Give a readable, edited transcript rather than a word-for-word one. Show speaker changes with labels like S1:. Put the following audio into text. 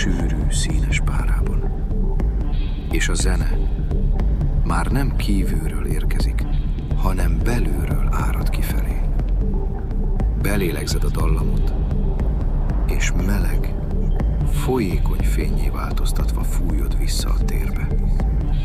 S1: sűrű, színes párában. És a zene már nem kívülről érkezik, hanem belülről árad kifelé. Belélegzed a dallamot, és meleg, folyékony fénnyé változtatva fújod vissza a térbe.